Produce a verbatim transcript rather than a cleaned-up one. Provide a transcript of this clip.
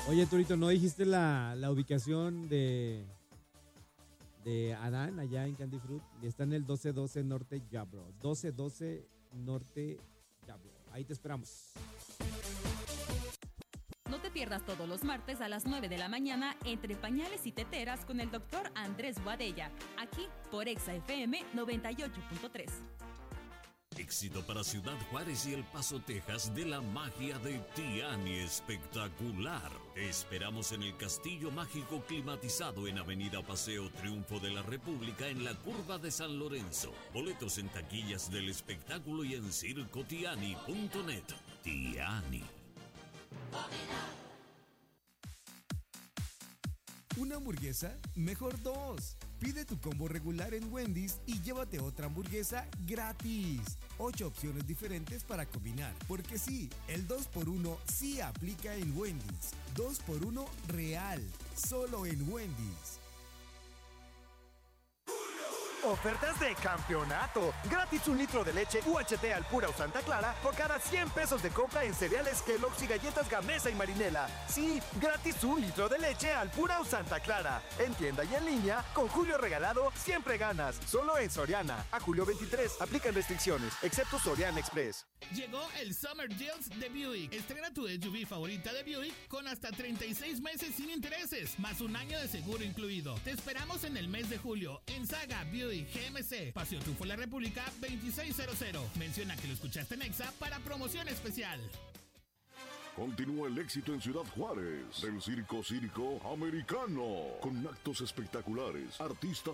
Oye, Turito, ¿no dijiste la, la ubicación de, de Adán allá en Candy Fruit? Y está en el doce doce Norte Yabro. doce doce Norte Yabro. Ahí te esperamos. No te pierdas todos los martes a las nueve de la mañana Entre Pañales y Teteras con el doctor Andrés Boadella, aquí por Exa F M noventa y ocho punto tres. Éxito para Ciudad Juárez y El Paso, Texas, de la magia de Tiani Espectacular. Te esperamos en el Castillo Mágico climatizado en Avenida Paseo Triunfo de la República en la curva de San Lorenzo. Boletos en taquillas del espectáculo y en circo tiani punto net. Tiani. ¿Una hamburguesa? Mejor dos. Pide tu combo regular en Wendy's y llévate otra hamburguesa gratis. Ocho opciones diferentes para combinar. Porque sí, el dos por uno sí aplica en Wendy's. dos por uno real. Solo en Wendy's. Ofertas de campeonato. Gratis un litro de leche U H T Alpura o Santa Clara por cada cien pesos de compra en cereales Kellogg's y galletas Gamesa y Marinela. Sí, gratis un litro de leche Alpura o Santa Clara. En tienda y en línea, con Julio Regalado, siempre ganas. Solo en Soriana. A julio veintitrés, aplican restricciones, excepto Soriana Express. Llegó el Summer Deals de Buick. Estrena tu S U V favorita de Buick con hasta treinta y seis meses sin intereses, más un año de seguro incluido. Te esperamos en el mes de julio en Saga Buick G M C, Paseo Triunfo La República veintiséis cero cero. Menciona que lo escuchaste en Exa para promoción especial. Continúa el éxito en Ciudad Juárez del Circo Círico Americano, con actos espectaculares, artistas